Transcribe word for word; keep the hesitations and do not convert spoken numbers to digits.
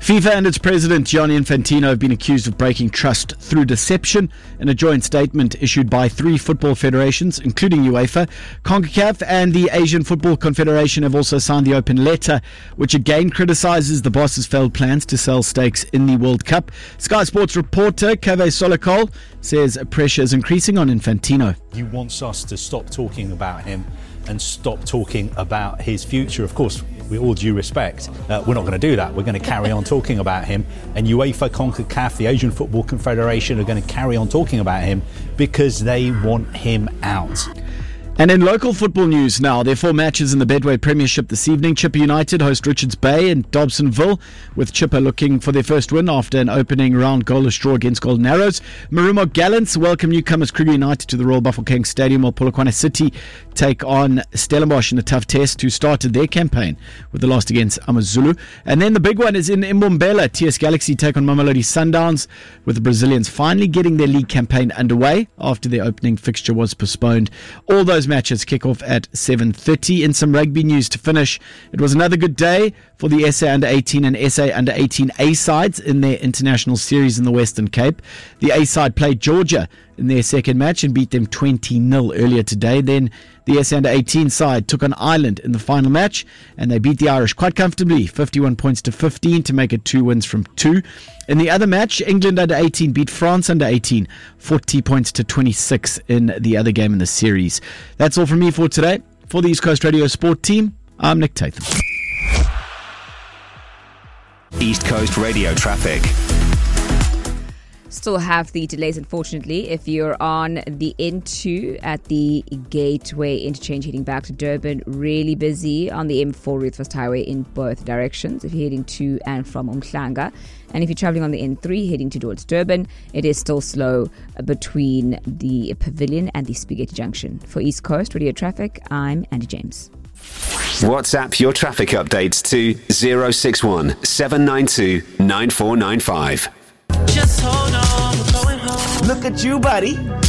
FIFA and its president, Gianni Infantino, have been accused of breaking trust through deception. In a joint statement issued by three football federations, including UEFA, CONCACAF and the Asian Football Confederation have also signed the open letter, which again criticizes the boss's failed plans to sell stakes in the World Cup. Sky Sports reporter Kave Solokol says pressure is increasing on Infantino. He wants us to stop talking about him and stop talking about his future. Of course, with all due respect, uh, we're not going to do that. We're going to carry on talking about him, and UEFA, CONCACAF, the Asian Football Confederation are going to carry on talking about him because they want him out. And in local football news now, there are four matches in the Bedway Premiership this evening. Chipper United host Richards Bay and Dobsonville, with Chipper looking for their first win after an opening round goalless draw against Golden Arrows. Marumo Gallants welcome newcomers Kruger United to the Royal Bafokeng Stadium, while Polokwane City take on Stellenbosch in a tough test who started their campaign with the loss against AmaZulu. And then the big one is in Mbombela. T S Galaxy take on Mamelodi Sundowns, with the Brazilians finally getting their league campaign underway after their opening fixture was postponed. All those matches kick off at seven thirty. In some rugby news to finish, it was another good day for the S A Under eighteen and S A Under eighteen A sides in their international series in the Western Cape. The A side played Georgia in their second match and beat them twenty nil earlier today. Then the S A Under eighteen side took on Ireland in the final match, and they beat the Irish quite comfortably, fifty-one points to fifteen, to make it two wins from two. In the other match, England Under eighteen beat France Under eighteen, forty points to twenty-six in the other game in the series. That's all from me for today. For the East Coast Radio Sport team, I'm Nick Tatham. East Coast Radio traffic. Still have the delays, unfortunately, if you're on the N two at the Gateway interchange heading back to Durban. Really busy on the M four Ruthfest Highway in both directions if you're heading to and from Umhlanga. And if you're travelling on the N three heading towards Durban, it is still slow between the Pavilion and the Spaghetti Junction. For East Coast Radio Traffic, I'm Andy James. WhatsApp your traffic updates to zero six one seven nine two nine four nine five. Just hold on, we're going home. Look at you, buddy.